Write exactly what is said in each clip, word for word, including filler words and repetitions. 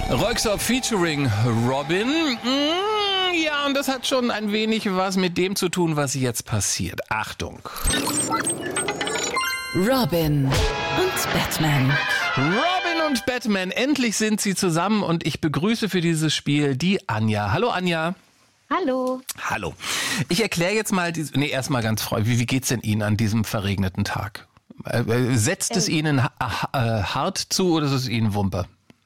Röyksopp featuring Robin. Mm, ja, und das hat schon ein wenig was mit dem zu tun, was jetzt passiert. Achtung. Robin und Batman. Robin und Batman, endlich sind sie zusammen und ich begrüße für dieses Spiel die Anja. Hallo Anja. Hallo. Hallo. Ich erkläre jetzt mal, die, nee, erstmal ganz frei, wie, wie geht's denn Ihnen an diesem verregneten Tag? Äh, setzt es Ihnen ha- ha- hart zu oder ist es Ihnen Wumpe?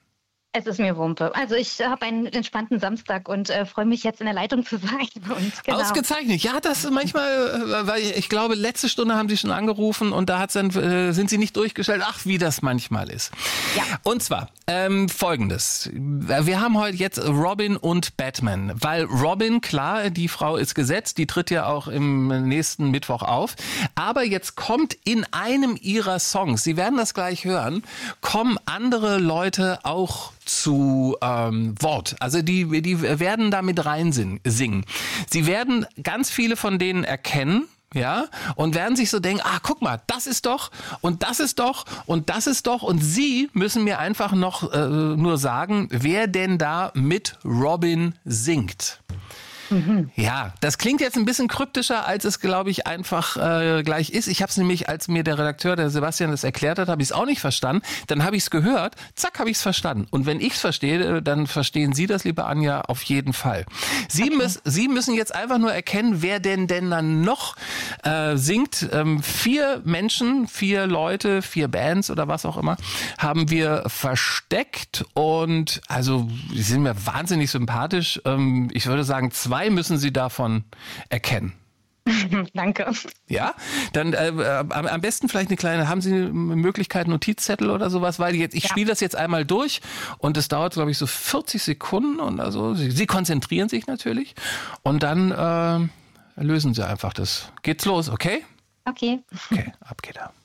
Es ist mir Wumpe. Also ich habe einen entspannten Samstag und äh, freue mich jetzt in der Leitung zu sein. Und genau. Ausgezeichnet. Ja, das ist manchmal, äh, weil ich glaube, letzte Stunde haben Sie schon angerufen und da hat's dann, äh, sind Sie nicht durchgestellt. Ach, wie das manchmal ist. Ja. Und zwar ähm, Folgendes. Wir haben heute jetzt Robin und Batman, weil Robin, klar, die Frau ist gesetzt, die tritt ja auch im nächsten Mittwoch auf. Aber jetzt kommt in einem ihrer Songs, Sie werden das gleich hören, kommen andere Leute auch zu ähm, Wort. Also die, die werden da mit rein singen. Sie werden ganz viele von denen erkennen, ja, und werden sich so denken, ah, guck mal, das ist doch und das ist doch und das ist doch und Sie müssen mir einfach noch äh, nur sagen, wer denn da mit Robin singt. Mhm. Ja, das klingt jetzt ein bisschen kryptischer, als es, glaube ich, einfach äh, gleich ist. Ich habe es nämlich, als mir der Redakteur, der Sebastian, das erklärt hat, habe ich es auch nicht verstanden. Dann habe ich es gehört, zack, habe ich es verstanden. Und wenn ich es verstehe, dann verstehen Sie das, liebe Anja, auf jeden Fall. Sie, okay. müssen, Sie müssen jetzt einfach nur erkennen, wer denn denn dann noch äh, singt. Ähm, vier Menschen, vier Leute, vier Bands oder was auch immer, haben wir versteckt. Und also, sie sind mir wahnsinnig sympathisch. Ähm, ich würde sagen, zwei Zwei müssen Sie davon erkennen. Danke. Ja, dann äh, am besten vielleicht eine kleine, haben Sie eine Möglichkeit, Notizzettel oder sowas? Weil jetzt, ich ja. spiele das jetzt einmal durch und es dauert, glaube ich, so vierzig Sekunden und also Sie, Sie konzentrieren sich natürlich und dann äh, lösen Sie einfach das. Geht's los, okay? Okay. Okay, ab geht er.